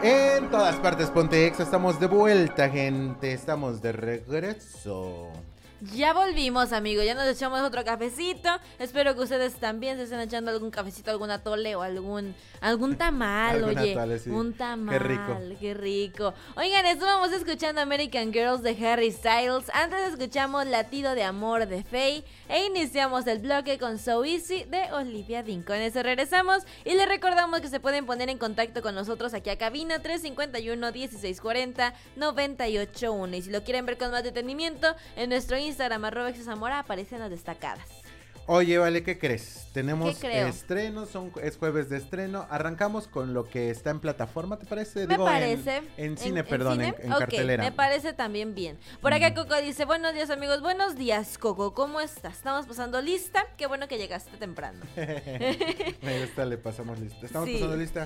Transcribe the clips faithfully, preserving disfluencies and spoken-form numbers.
En todas partes, Ponte Exa, estamos de vuelta, gente, estamos de regreso. Ya volvimos, amigos, ya nos echamos otro cafecito. Espero que ustedes también se estén echando algún cafecito, algún atole o algún algún tamal, oye, atole, sí. un tamal, Qué rico. qué rico. Oigan, estuvimos escuchando American Girls de Harry Styles. Antes escuchamos Latido de Amor de Faye e iniciamos el bloque con So Easy de Olivia Dean. Con eso regresamos y les recordamos que se pueden poner en contacto con nosotros aquí a cabina tres cinco uno, dieciséis cuarenta, noventa y ocho uno. Y si lo quieren ver con más detenimiento, en nuestro Instagram arroba exazamora aparecen las destacadas. Oye, vale, ¿qué crees? Tenemos ¿Qué creo? estrenos, son, es jueves de estreno. Arrancamos con lo que está en plataforma, ¿te parece? Me Digo, parece. En, en cine, perdón, en, en Ok, cartelera. me parece también bien. Por acá Coco dice, buenos días amigos, buenos días Coco, ¿cómo estás? Estamos pasando lista, qué bueno que llegaste temprano. Me gusta, le pasamos lista. Estamos Sí. pasando lista.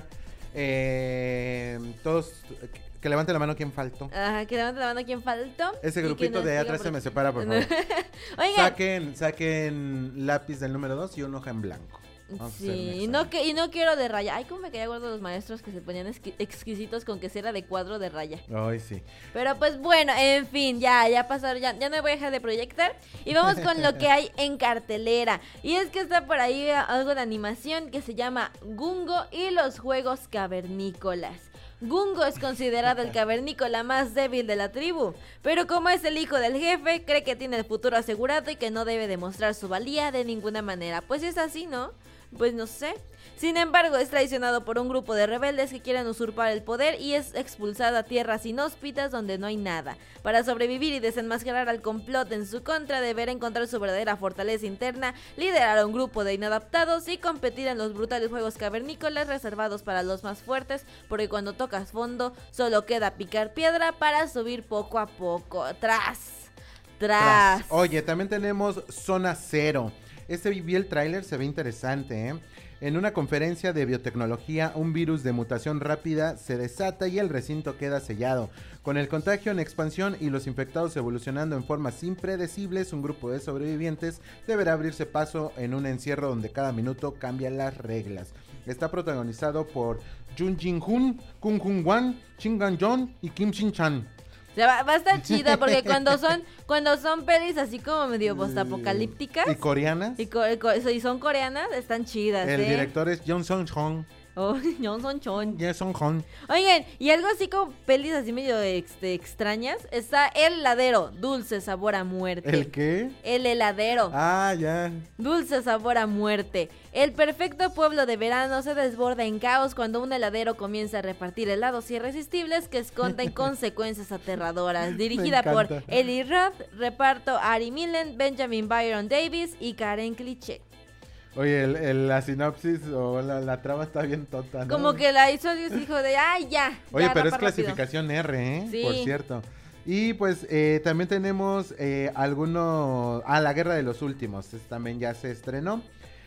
Eh, todos, que levante la mano quien faltó. Ajá, que levante la mano quién faltó. Ese y que grupito nos de diga atrás por se me qué. separa, por favor. Oigan, Saquen, saquen lápiz del número dos y una hoja en blanco. Vamos a hacer un sí, y examen. no, que, y no quiero de raya. Ay, cómo me caía gordo los maestros que se ponían exqui- exquisitos con que era de cuadro de raya. Ay, sí. Pero pues bueno, en fin, ya, ya pasaron, ya, ya no me voy a dejar de proyectar. Y vamos con lo que hay en cartelera. Y es que está por ahí algo de animación que se llama Gungo y los Juegos Cavernícolas. Gungo es considerado el cavernícola más débil de la tribu, pero como es el hijo del jefe, cree que tiene el futuro asegurado y que no debe demostrar su valía de ninguna manera. Pues es así, ¿no? Pues no sé. Sin embargo, es traicionado por un grupo de rebeldes que quieren usurpar el poder y es expulsado a tierras inhóspitas donde no hay nada. Para sobrevivir y desenmascarar al complot en su contra, deberá encontrar su verdadera fortaleza interna, liderar a un grupo de inadaptados y competir en los brutales juegos cavernícolas reservados para los más fuertes, porque cuando tocas fondo, solo queda picar piedra para subir poco a poco. Tras, tras. Tras. Oye, también tenemos Zona Cero. Este vi el tráiler, se ve interesante, ¿eh? En una conferencia de biotecnología, un virus de mutación rápida se desata y el recinto queda sellado. Con el contagio en expansión y los infectados evolucionando en formas impredecibles, un grupo de sobrevivientes deberá abrirse paso en un encierro donde cada minuto cambian las reglas. Está protagonizado por Jun Jin-hoon, Kung Jun Wan, Shin Gan-yeon y Kim Shin-chan. O sea, va, va a estar chida porque cuando son cuando son pelis así como medio postapocalípticas ¿Y coreanas? y, co- co- y son coreanas, están chidas, El ¿eh? director es Jung Sung-hong. Oh, Johnson Chon. Jae Sung-hong. Oigan, y algo así como pelis así medio este, extrañas, está El Heladero, dulce sabor a muerte. ¿El qué? El Heladero. Ah, ya. Dulce sabor a muerte. El perfecto pueblo de verano se desborda en caos cuando un heladero comienza a repartir helados irresistibles que esconden consecuencias aterradoras. Dirigida por encanta. Eli Roth, reparto Ari Millen, Benjamin Byron Davis y Karen Cliché. Oye, el, el- la sinopsis o la, la trama está bien tonta, ¿no? Como que la hizo Dios hijo de, ay, ya. Oye, ya, pero es rapa rápido". clasificación R, ¿eh? Sí. Por cierto. Y pues eh, también tenemos eh, algunos... Ah, La Guerra de los Últimos. Este también ya se estrenó.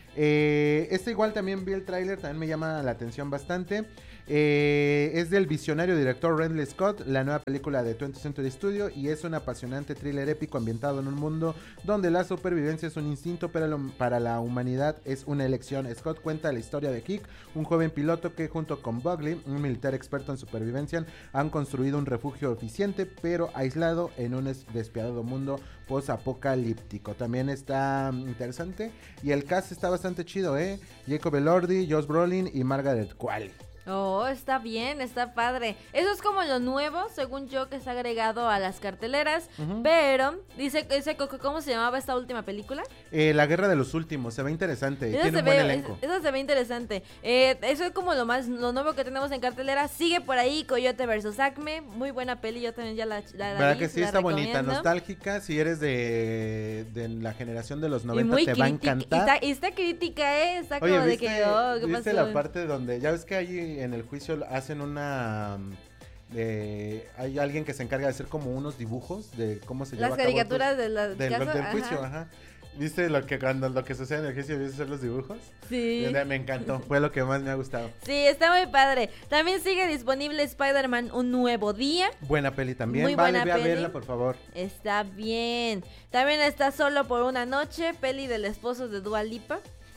Eh, este igual también vi el tráiler, también me llama la atención bastante. Eh, es del visionario director Ridley Scott, la nueva película de twentieth Century Studio, y es un apasionante thriller épico ambientado en un mundo donde la supervivencia es un instinto, pero lo- para la humanidad es una elección. Scott cuenta la historia de Kick, un joven piloto que junto con Bugley, un militar experto en supervivencia, han construido un refugio eficiente pero aislado en un es- despiadado mundo post-apocalíptico. También está mm, interesante y el cast está bastante chido, ¿eh? Jacob Elordi, Josh Brolin y Margaret Qualley. Oh, está bien, está padre. Eso es como lo nuevo, según yo, que está agregado a las carteleras. Ujú. Pero, dice, dice Coco, ¿cómo se llamaba esta última película? Eh, La Guerra de los Últimos, se ve interesante, Eso tiene se un buen ve, elenco. es- eso se ve interesante. Eh, eso es como lo más, lo nuevo que tenemos en cartelera. Sigue por ahí Coyote versus Acme. Muy buena peli, yo también ya la, la, la ¿Verdad vi, que sí la está bonita, recomiendo. nostálgica? Si eres de, de la generación de los Y noventa muy te va a crítica, y encantar. está, y está crítica, ¿eh? Está como Oye, de ¿viste, que, oh, ¿qué ¿viste pasó? la parte donde, ya ves que ahí en el juicio hacen una... eh, hay alguien que se encarga de hacer como unos dibujos de cómo se lleva Las a cabo el caricaturas de la juicio- del, caso, del juicio, ajá. ajá. ¿Viste lo que cuando lo que sucede en el juicio viste hacer los dibujos? Sí. Me, me encantó, fue lo que más me ha gustado. Sí, está muy padre. También sigue disponible Spider-Man Un Nuevo Día. Buena peli también, Muy vale, buena ve a peli. verla por favor. Está bien. También está Solo por una noche, peli del esposo de Dua Lipa.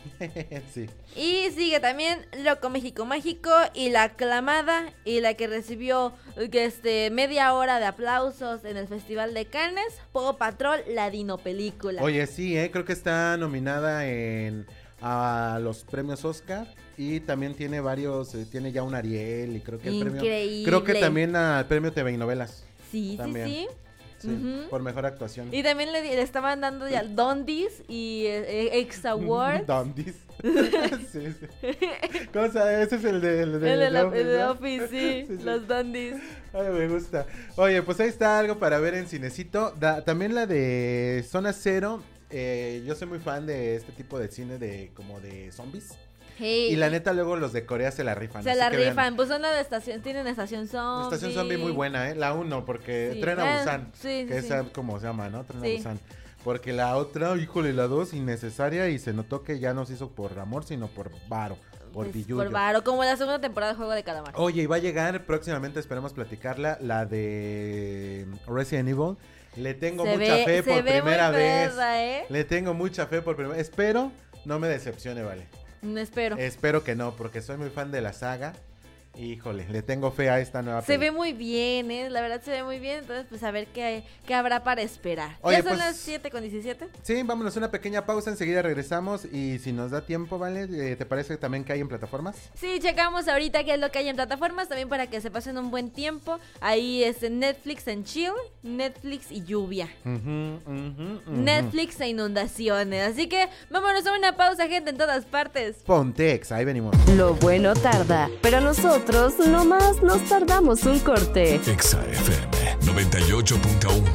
Sí. Y sigue también Loco México Mágico y la aclamada y la que recibió que este media hora de aplausos en el Festival de Cannes, Paw Patrol, la Dino Película. Oye, sí, eh, creo que está nominada en a los premios Oscar y también tiene varios, eh, tiene ya un Ariel y creo que el premio, creo que también al premio T V y Novelas. Sí, también. sí, sí. Sí, uh-huh. Por mejor actuación. Y también le, le estaban dando ya Dondies y eh, X Awards. Dondies. Sí, sí. ¿Cómo sabes? Ese es el de, el de, el de, la, Office, el de ¿no? Office, sí, sí, sí. Los Dondies. Ay, me gusta. Oye, pues ahí está algo para ver en Cinecito. Da, también la de Zona Cero. Eh, yo soy muy fan de este tipo de cine de como de zombies. Hey. Y la neta, luego los de Corea se la rifan. Se la rifan, vean. Pues son la de estación, tienen estación zombie. Estación zombie muy buena, ¿eh? La uno, porque sí. Tren a Busan, sí, que sí, es como se llama, ¿no? Tren sí. a Busan. Porque la otra, híjole, la dos, innecesaria y se notó que ya no se hizo por amor, sino por varo, por pues billuyo. Por varo, como la segunda temporada de Juego de Calamar. Oye, y va a llegar próximamente, esperemos platicarla, la de Resident Evil. Le tengo se mucha ve, fe por primera vez. Perra, ¿eh? Le tengo mucha fe por primera vez. Espero no me decepcione, vale. No espero. Espero que no, porque soy muy fan de la saga. Híjole, le tengo fe a esta nueva Se película. Ve muy bien, ¿eh? La verdad se ve muy bien. Entonces, pues a ver qué, qué habrá para esperar. Oye, ¿Ya son pues, las siete con diecisiete? Sí, vámonos a una pequeña pausa. Enseguida regresamos. Y si nos da tiempo, ¿vale? ¿Te parece también que hay en plataformas? Sí, checamos ahorita qué es lo que hay en plataformas. También para que se pasen un buen tiempo. Ahí es Netflix en chill, Netflix y lluvia. Uh-huh, uh-huh, uh-huh. Netflix e inundaciones. Así que vámonos a una pausa, gente, en todas partes. Pontex, ahí venimos. Lo bueno tarda, pero nosotros no más nos tardamos un corte. Exa F M noventa y ocho punto uno.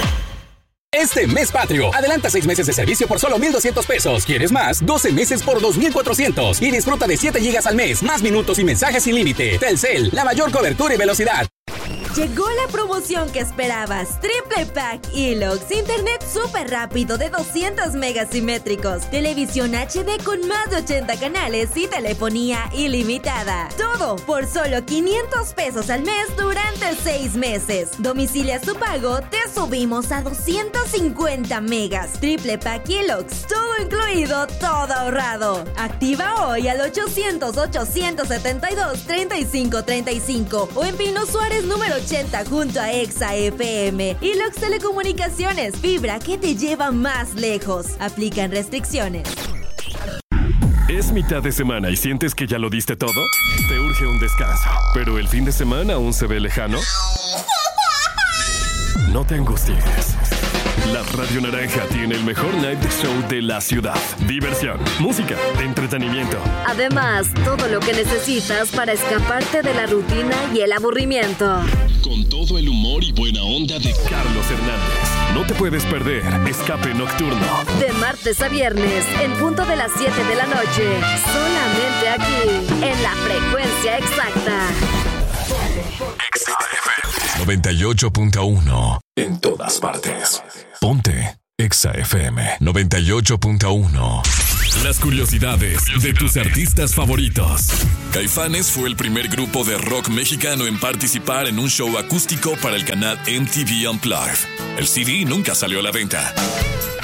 Este mes patrio, adelanta seis meses de servicio por solo mil doscientos pesos. ¿Quieres más? doce meses por dos mil cuatrocientos. Y disfruta de siete gigas al mes, más minutos y mensajes sin límite. Telcel, la mayor cobertura y velocidad. Llegó la promoción que esperabas. Triple Pack Elox. Internet súper rápido de doscientos megas simétricos. Televisión H D con más de ochenta canales y telefonía ilimitada. Todo por solo quinientos pesos al mes durante seis meses. Domicilia su pago, te subimos a doscientos cincuenta megas. Triple Pack Elox. Todo incluido, todo ahorrado. Activa hoy al ochocientos, ochocientos setenta y dos, treinta y cinco treinta y cinco o en Pino Suárez número ochenta junto a Exa F M. Elox Telecomunicaciones, fibra que te lleva más lejos. Aplican restricciones. ¿Es mitad de semana y sientes que ya lo diste todo? Te urge un descanso, pero el fin de semana aún se ve lejano. No te angusties. La Radio Naranja tiene el mejor night show de la ciudad. Diversión, música, entretenimiento. Además, todo lo que necesitas para escaparte de la rutina y el aburrimiento. Con todo el humor y buena onda de Carlos Hernández. No te puedes perder Escape Nocturno. De martes a viernes, en punto de las siete de la noche. Solamente aquí, en la frecuencia exacta. Exa F M noventa y ocho punto uno. En todas partes. Ponte Exa F M noventa y ocho punto uno. Las curiosidades de tus artistas favoritos. Caifanes fue el primer grupo de rock mexicano en participar en un show acústico para el canal M T V Unplugged. El C D nunca salió a la venta.